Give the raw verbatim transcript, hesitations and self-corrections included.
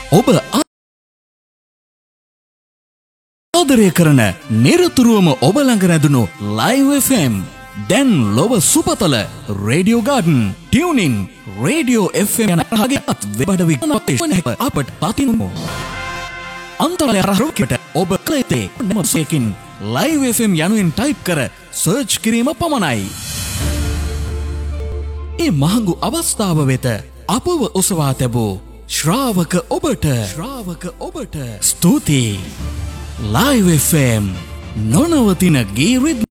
ඔබ ආදරය කරන නිරතුරුවම ඔබ ළඟ රැඳුණු Live එෆ් එම් දැන් ලොව සුපතල radio garden tuning radio F M යන හගේ වෙබඩ විකනපේෂන් අපට පතිනුමු අන්තරය රහරුකට ඔබ කලේතේ නමසේකින් Live එෆ් එම් යනුවෙන් ටයිප් කර සර්ච් කිරීම පමණයි. ඒ මහඟු අවස්ථාව වෙත අපව ඔසවා තැබූ ශ්‍රාවක ඔබට ශ්‍රාවක ඔබට ස්තුතියි. Live එෆ් එම් නොනවතින ගී රිද්ම